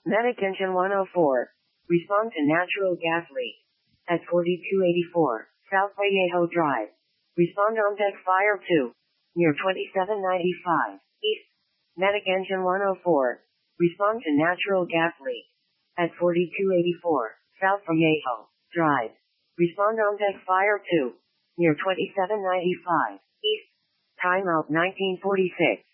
Medic engine 104. Respond to natural gas leak. At 4284, South Vallejo Drive. Respond on deck fire 2. Near 2795, East. Medic engine 104. Respond to natural gas leak. At 4284, South Vallejo Drive. Respond on deck fire 2. Near 2795, East. Timeout 1946.